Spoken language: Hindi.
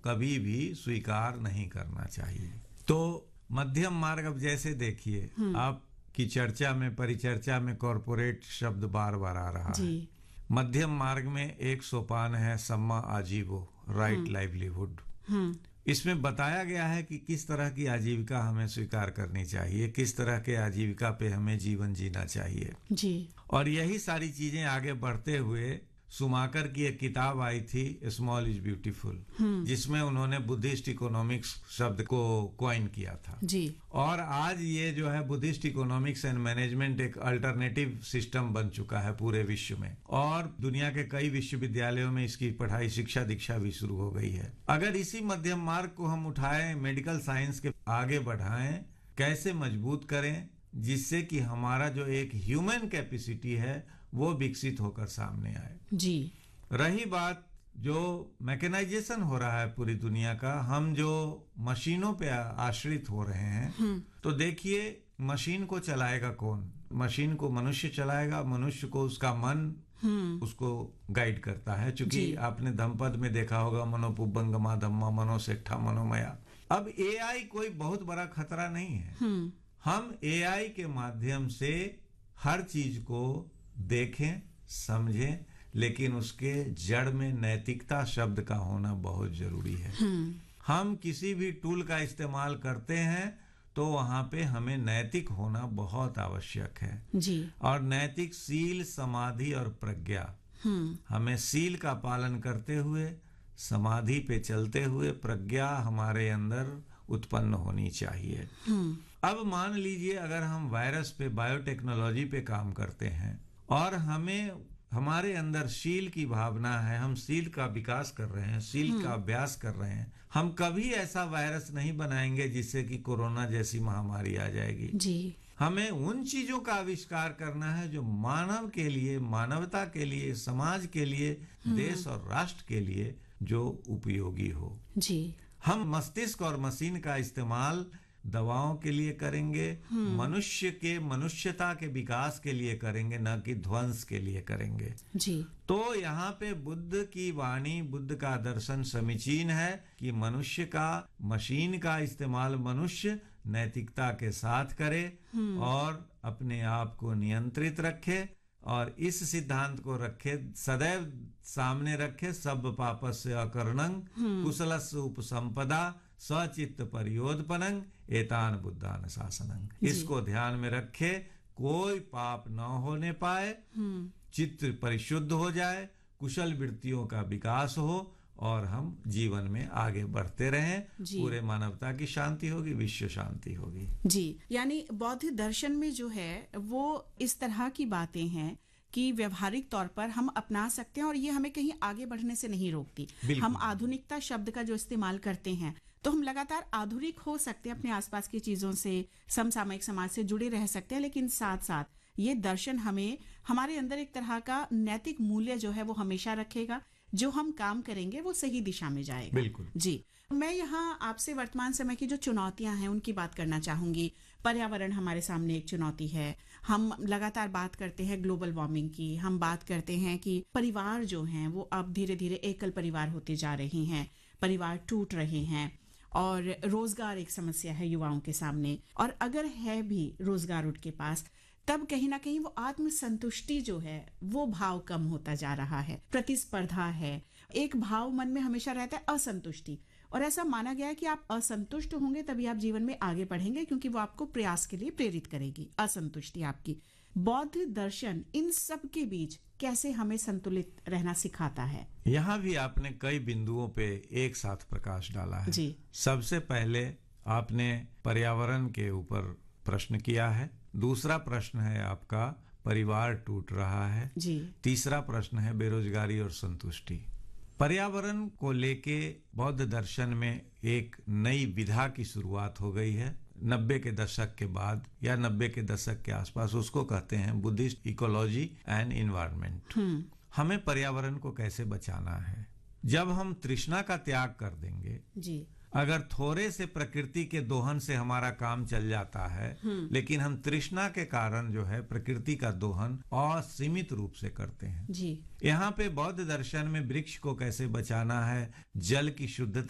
कभी भी स्वीकार नहीं करना चाहिए। तो मध्यम मार्ग, अब जैसे देखिए आपकी चर्चा में, परिचर्चा में कॉरपोरेट शब्द बार बार आ रहा है। मध्यम मार्ग में एक सोपान है सम्मा आजीवो, राइट लाइवलीहुड। इसमें बताया गया है कि किस तरह की आजीविका हमें स्वीकार करनी चाहिए, किस तरह के आजीविका पे हमें जीवन जीना चाहिए जी। और यही सारी चीजें आगे बढ़ते हुए सुमाकर की एक किताब आई थी स्मॉल इज ब्यूटीफुल, जिसमें उन्होंने बुद्धिस्ट इकोनॉमिक्स शब्द को कॉइन किया था जी। और आज ये जो है बुद्धिस्ट इकोनॉमिक्स एंड मैनेजमेंट एक अल्टरनेटिव सिस्टम बन चुका है पूरे विश्व में और दुनिया के कई विश्वविद्यालयों में इसकी पढ़ाई, शिक्षा दीक्षा भी शुरू हो गई है। अगर इसी मध्यम मार्ग को हम उठाएं, मेडिकल साइंस के आगे बढ़ाएं, कैसे मजबूत करें जिससे कि हमारा जो एक ह्यूमन कैपेसिटी है वो विकसित होकर सामने आए जी। रही बात जो मैकेनाइजेशन हो रहा है पूरी दुनिया का, हम जो मशीनों पे आश्रित हो रहे हैं, तो देखिए मशीन को चलाएगा कौन? मशीन को मनुष्य चलाएगा, मनुष्य को उसका मन उसको गाइड करता है। चूंकि आपने धम्मपद में देखा होगा मनोपुब्बंगमा धम्मा मनोसेठा मनोमया। अब एआई कोई बहुत बड़ा खतरा नहीं है। हम एआई के माध्यम से हर चीज को देखें, समझें, लेकिन उसके जड़ में नैतिकता शब्द का होना बहुत जरूरी है। हम किसी भी टूल का इस्तेमाल करते हैं तो वहां पे हमें नैतिक होना बहुत आवश्यक है जी। और नैतिक सील, समाधि और प्रज्ञा, हमें सील का पालन करते हुए, समाधि पे चलते हुए प्रज्ञा हमारे अंदर उत्पन्न होनी चाहिए। अब मान लीजिए अगर हम वायरस पे, बायोटेक्नोलॉजी पे काम करते हैं और हमें हमारे अंदर शील की भावना है, हम शील का विकास कर रहे हैं, शील का अभ्यास कर रहे हैं, हम कभी ऐसा वायरस नहीं बनाएंगे जिससे कि कोरोना जैसी महामारी आ जाएगी जी। हमें उन चीजों का आविष्कार करना है जो मानव के लिए, मानवता के लिए, समाज के लिए, देश और राष्ट्र के लिए जो उपयोगी हो जी। हम मस्तिष्क और मशीन का इस्तेमाल दवाओं के लिए करेंगे, मनुष्य के, मनुष्यता के विकास के लिए करेंगे, न कि ध्वंस के लिए करेंगे जी। तो यहाँ पे बुद्ध की वाणी, बुद्ध का दर्शन समीचीन है कि मनुष्य का, मशीन का इस्तेमाल मनुष्य नैतिकता के साथ करे और अपने आप को नियंत्रित रखे और इस सिद्धांत को रखे, सदैव सामने रखे, सब पापस्य अकर्णं कुशलस्य उपसंपदा सचित्त परियोधपनं एतान बुद्धान शासनं। इसको ध्यान में रखे, कोई पाप न होने पाए, चित्त परिशुद्ध हो जाए, कुशल वृत्तियों का विकास हो और हम जीवन में आगे बढ़ते रहें, पूरे मानवता की शांति होगी, विश्व शांति होगी जी। यानी बौद्ध दर्शन में जो है वो इस तरह की बातें हैं कि व्यवहारिक तौर पर हम अपना सकते हैं और ये हमें कहीं आगे बढ़ने से नहीं रोकती। हम आधुनिकता शब्द का जो इस्तेमाल करते हैं तो हम लगातार आधुनिक हो सकते हैं, अपने आसपास की चीजों से, समसामयिक समाज से जुड़े रह सकते हैं, लेकिन साथ साथ ये दर्शन हमें हमारे अंदर एक तरह का नैतिक मूल्य जो है वो हमेशा रखेगा। जो हम काम करेंगे वो सही दिशा में जाएगा। बिल्कुल जी। मैं यहाँ आपसे वर्तमान समय की जो चुनौतियां हैं उनकी बात करना चाहूंगी। पर्यावरण हमारे सामने एक चुनौती है। हम लगातार बात करते हैं ग्लोबल वार्मिंग की, हम बात करते हैं कि परिवार जो हैं वो अब धीरे धीरे एकल परिवार होते जा रहे हैं, परिवार टूट रहे हैं और रोजगार एक समस्या है युवाओं के सामने। और अगर है भी रोजगार उनके पास, तब कहीं ना कहीं वो आत्मसंतुष्टि जो है वो भाव कम होता जा रहा है, प्रतिस्पर्धा है, एक भाव मन में हमेशा रहता है असंतुष्टि, और ऐसा माना गया है कि आप असंतुष्ट होंगे तभी आप जीवन में आगे बढ़ेंगे, क्योंकि वो आपको प्रयास के लिए प्रेरित करेगी असंतुष्टि आपकी। बौद्ध दर्शन इन सब के बीच कैसे हमें संतुलित रहना सिखाता है? यहाँ भी आपने कई बिंदुओं पे एक साथ प्रकाश डाला है जी। सबसे पहले आपने पर्यावरण के ऊपर प्रश्न किया है, दूसरा प्रश्न है आपका परिवार टूट रहा है जी। तीसरा प्रश्न है बेरोजगारी और संतुष्टि। पर्यावरण को लेके बौद्ध दर्शन में एक नई विधा की शुरुआत हो गई है 90 के दशक के बाद या 90 के दशक के आसपास। उसको कहते हैं बुद्धिस्ट इकोलॉजी एंड एनवायरनमेंट। हमें पर्यावरण को कैसे बचाना है? जब हम तृष्णा का त्याग कर देंगे जी। अगर थोड़े से प्रकृति के दोहन से हमारा काम चल जाता है, लेकिन हम तृष्णा के कारण जो है प्रकृति का दोहन असीमित रूप से करते हैं जी। यहाँ पे बौद्ध दर्शन में वृक्ष को कैसे बचाना है, जल की शुद्धता